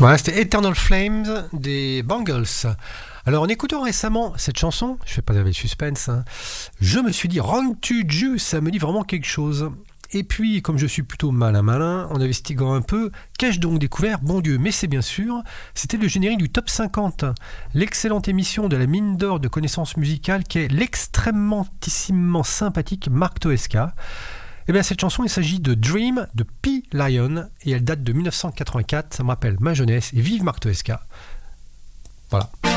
Voilà, c'était Eternal Flames des Bangles. Alors en écoutant récemment cette chanson, je fais pas de suspense, hein, je me suis dit Run to You, ça me dit vraiment quelque chose. Et puis, comme je suis plutôt malin, en investiguant un peu, qu'ai-je donc découvert? Bon Dieu, mais c'est bien sûr, c'était le générique du Top 50, l'excellente émission de la mine d'or de connaissances musicales qui est l'extrêmement sympathique Marc Toesca. Et bien cette chanson, il s'agit de Dream de P. Lion et elle date de 1984, ça me rappelle ma jeunesse et vive Marc Toesca. Voilà.